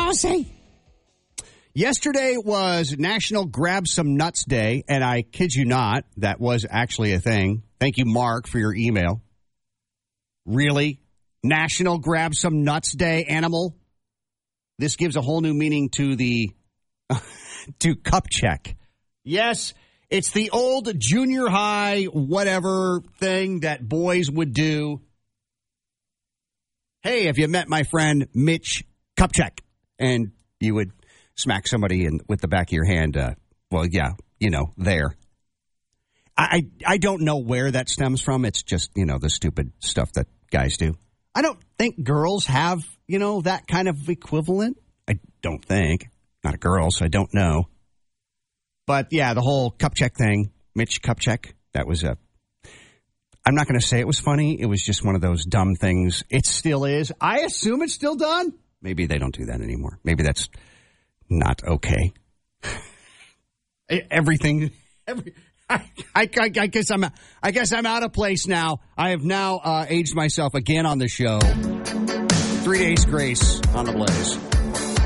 pussy. Yesterday was National Grab Some Nuts Day, and I kid you not, that was actually a thing. Thank you, Mark, for your email. Really? National Grab Some Nuts Day, animal? This gives a whole new meaning to the to cup check. Yes, it's the old junior high whatever thing that boys would do. Hey, have you met my friend Mitch Kupchak? And you would smack somebody with the back of your hand. Well, yeah, there. I don't know where that stems from. It's just, the stupid stuff that guys do. I don't think girls have, that kind of equivalent. I don't think. Not a girl, so I don't know. But, yeah, the whole Kupchak thing, Mitch Kupchak, that was I'm not going to say it was funny. It was just one of those dumb things. It still is. I assume it's still done. Maybe they don't do that anymore. Maybe that's not okay. I guess I'm out of place now. I have now aged myself again on the show. 3 days grace on the Blaze.